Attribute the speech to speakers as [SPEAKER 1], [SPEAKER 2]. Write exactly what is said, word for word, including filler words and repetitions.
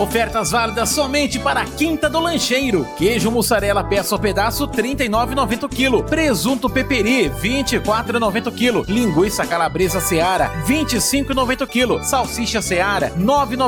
[SPEAKER 1] Ofertas válidas somente para a Quinta do Lancheiro. Queijo mussarela peça ao pedaço trinta e nove reais e noventa centavos quilo. Presunto peperi vinte e quatro reais e noventa centavos quilo. Linguiça calabresa Seara vinte e cinco reais e noventa centavos quilo. Salsicha Seara nove reais e noventa centavos